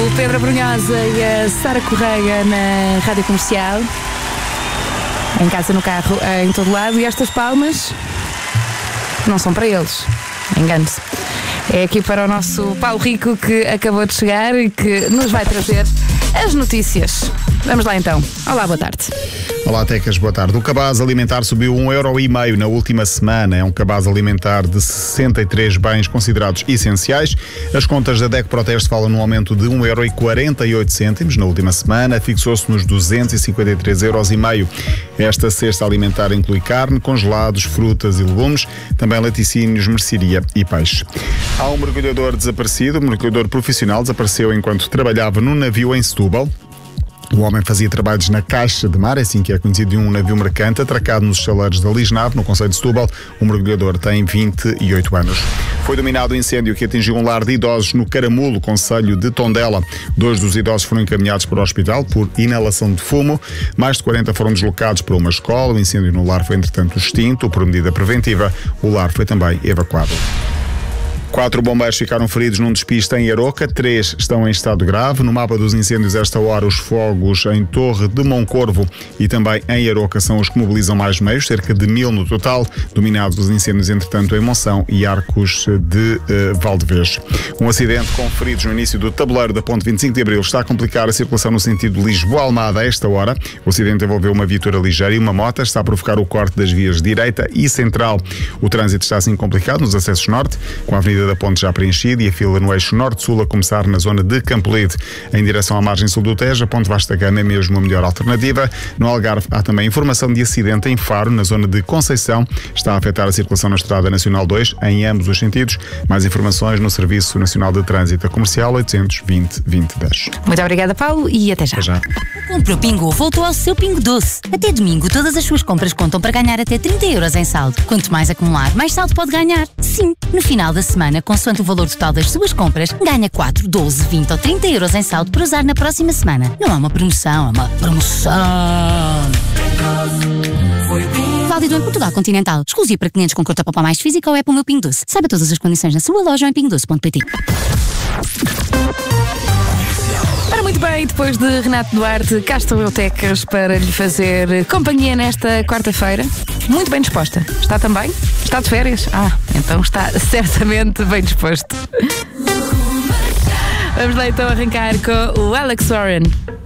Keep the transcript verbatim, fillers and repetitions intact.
O Pedro Brunhosa e a Sara Correia na Rádio Comercial. Em casa, no carro, em todo lado. E estas palmas não são para eles. Engane-se. É aqui para o nosso Paulo Rico, que acabou de chegar e que nos vai trazer as notícias. Vamos lá então. Olá, boa tarde. Olá, Tecas, boa tarde. O cabaz alimentar subiu um euro e meio na última semana. É um cabaz alimentar de sessenta e três bens considerados essenciais. As contas da D E C Proteste falam num aumento de um euro e quarenta e oito cêntimos na última semana. Fixou-se nos duzentos e cinquenta e três euros e meio. Esta cesta alimentar inclui carne, congelados, frutas e legumes, também laticínios, mercearia e peixe. Há um mergulhador desaparecido. O mergulhador profissional desapareceu enquanto trabalhava num navio em Setúbal. O homem fazia trabalhos na caixa de mar, assim que é conhecido, de um navio mercante atracado nos chaleiros da Lisnave, no concelho de Setúbal. O mergulhador tem vinte e oito anos. Foi dominado o incêndio que atingiu um lar de idosos no Caramulo, concelho de Tondela. Dois dos idosos foram encaminhados para o hospital por inalação de fumo. Mais de quarenta foram deslocados para uma escola. O incêndio no lar foi, entretanto, extinto. Por medida preventiva, o lar foi também evacuado. Quatro bombeiros ficaram feridos num despiste em Aroca, três estão em estado grave. No mapa dos incêndios, esta hora, os fogos em Torre de Moncorvo e também em Aroca são os que mobilizam mais meios, cerca de mil no total. Dominados os incêndios, entretanto, em Monção e Arcos de uh, Valdevez. Um acidente com feridos no início do tabuleiro da Ponte vinte e cinco de Abril está a complicar a circulação no sentido Lisboa-Almada a esta hora. O acidente envolveu uma viatura ligeira e uma moto, está a provocar o corte das vias direita e central. O trânsito está assim complicado nos acessos norte, com a avenida da Ponte já preenchida e a fila no eixo norte-sul a começar na zona de Campolide. Em direção à margem sul do Tejo, a Ponte Vasta Gama é mesmo a melhor alternativa. No Algarve há também informação de acidente em Faro, na zona de Conceição. Está a afetar a circulação na Estrada Nacional dois, em ambos os sentidos. Mais informações no Serviço Nacional de Trânsito Comercial oitocentos e vinte, vinte, dez. Muito obrigada, Paulo, e até já. Até já. Comprou Pingo, voltou ao seu Pingo Doce. Até domingo, todas as suas compras contam para ganhar até trinta euros em saldo. Quanto mais acumular, mais saldo pode ganhar. Sim, no final da semana, consoante o valor total das suas compras, ganha quatro, doze, vinte ou trinta euros em saldo para usar na próxima semana. Não é uma promoção, é uma promoção. Válido em Portugal Continental. Exclusivo para clientes com conta Poupa Mais física ou é para o meu Pingo Doce. Saiba todas as condições na sua loja ou em pingo doce ponto pt. Ora, muito bem, depois de Renato Duarte, cá estou eu, Tecas, para lhe fazer companhia nesta quarta-feira. Muito bem disposta. Está também? Está de férias? Ah, então está certamente bem disposto. Vamos lá então arrancar com o Alex Warren.